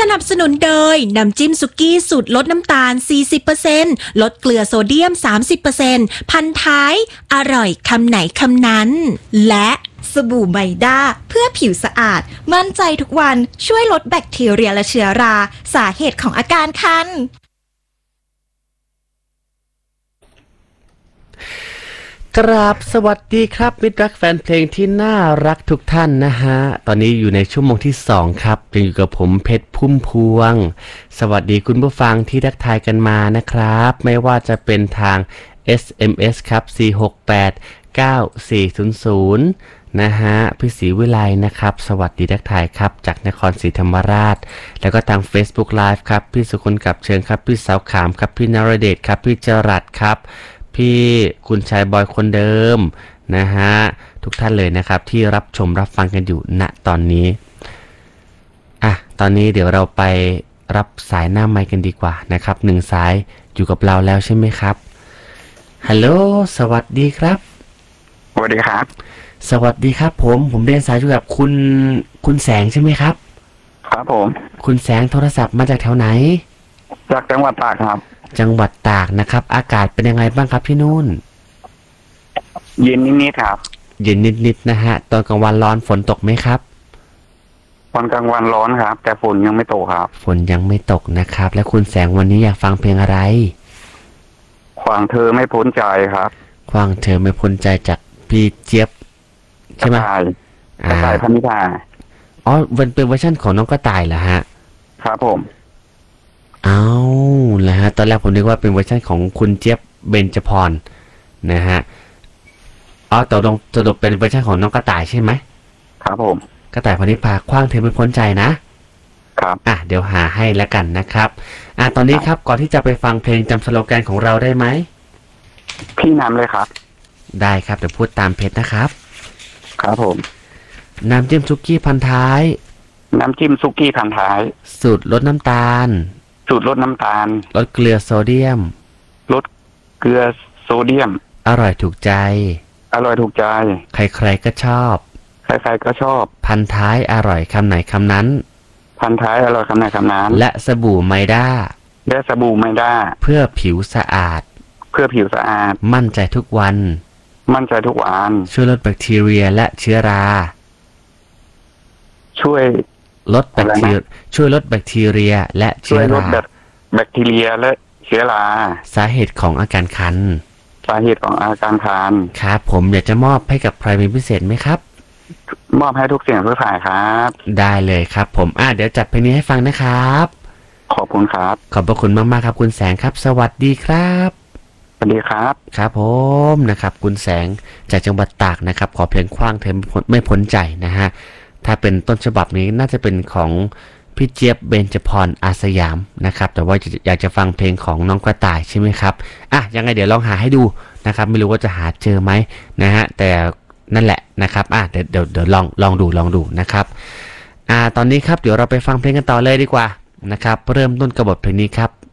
นับสนุนโดยน้ำจิ้มสุกี้สูตรลดน้ำตาล 40% ลดเกลือโซเดียม 30% พันท้ายอร่อยคำไหนคำนั้นและสบู่ไมด้าเพื่อผิวสะอาดมั่นใจทุกวันช่วยลดแบคทีเรียและเชื้อราสาเหตุของอาการคันกราบสวัสดีครับมิตรรักแฟนเพลงที่น่ารักทุกท่านนะฮะตอนนี้อยู่ในชั่วโมงที่2ครับยังอยู่กับผมเพชรพุ่มพวงสวัสดีคุณผู้ฟังที่ทักทายกันมานะครับไม่ว่าจะเป็นทาง SMS ครับ4689400นะฮะพี่ศรีวิไลนะครับสวัสดีทักทายครับจากนครศรีธรรมราชแล้วก็ทาง Facebook Live ครับพี่สุคนกับเชิญครับพี่สาวขามครับพี่นรเดชครับพี่จรัสครับพี่คุณชายบอยคนเดิมนะฮะทุกท่านเลยนะครับที่รับชมรับฟังกันอยู่ณตอนนี้ตอนนี้เดี๋ยวเราไปรับสายหน้าไมค์กันดีกว่านะครับ1สายอยู่กับเราแล้วใช่ไหมครับฮัลโหลสวัสดีครับสวัสดีครับสวัสดีครับผมเรียนสายอยู่กับคุณแสงใช่ไหมครับครับผมคุณแสงโทรศัพท์มาจากแถวไหนจากจังหวัดตากครับจังหวัดตากนะครับอากาศเป็นยังไงบ้างครับที่นู่นเย็นนิดๆครับเย็นนิดๆนะฮะตอนกลางวันร้อนฝนตกไหมครับตอนกลางวันร้อนครับแต่ฝนยังไม่ตกครับฝนยังไม่ตกนะครับแล้วคุณแสงวันนี้อยากฟังเพลงอะไรขวางเธอไม่พ้นใจครับขวางเธอไม่พ้นใจจากพี่เจี๊ยบใช่ไหมกระต่ายพนิพาอ๋อเป็นเวอร์ชันของน้องกระต่ายเหรอฮะครับผมเอาแล้วฮะตอนแรกผมนึกว่าเป็นเวอร์ชันของคุณเจี๊ยบเบญจพรนะฮะอ๋อตกลงเป็นเวอร์ชันของน้องกระต่ายใช่ไหมครับผมกระต่ายพนิพาขว้างเธอไม่พ้นใจนะครับเดี๋ยวหาให้แล้วกันนะครับตอนนี้ครับก่อนที่จะไปฟังเพลงจำสโลแกนของเราได้ไหมพี่นำเลยครับได้ครับเดี๋ยวพูดตามเพจนะครับครับผมน้ำจิ้มซุกี้พันท้ายน้ำจิ้มซุกี้พันท้ายสูตรลดน้ำตาลสูตรลดน้ำตาลลดเกลือโซเดียมลดเกลือโซเดียมอร่อยถูกใจอร่อยถูกใจใครๆก็ชอบใครๆก็ชอบพันท้ายอร่อยคำไหนคำนั้นพันท้ายอร่อยคำไหนคำนั้นและสบู่ไมด้าและสบู่ไมด้าเพื่อผิวสะอาดเพื่อผิวสะอาดมั่นใจทุกวันมั่นใจทุกวันช่วยลดแบคทีเรียและเชื้อราช่วยลดแบคทีเรียและเชื้อราแบคทีเรียและเชื้อราสาเหตุของอาการคันสาเหตุของอาการคันครับผมอยากจะมอบให้กับใครเป็นพิเศษไหมครับมอบให้ทุกเสียงทุกสายครับได้เลยครับผมเดี๋ยวจัดเพลงนี้ให้ฟังนะครับขอบคุณครับขอบพระคุณมากๆครับคุณแสงครับสวัสดีครับสวัสดีครับครับผมนะครับคุณแสงจากจังหวัดตากนะครับขอเพลงขว้างเธอไม่พ้นใจนะฮะถ้าเป็นต้นฉบับนี้น่าจะเป็นของพี่เจี๊ยบเบญจพรอาสยามนะครับแต่ว่าอยากจะฟังเพลงของน้องกระต่ายใช่ไหมครับยังไงเดี๋ยวลองหาให้ดูนะครับไม่รู้ว่าจะหาเจอไหมนะฮะแต่นั่นแหละนะครับเดี๋ยวลองดูนะครับตอนนี้ครับเดี๋ยวเราไปฟังเพลงกันต่อเลยดีกว่านะครับเริ่มต้นกับบทเพลงนี้ครับ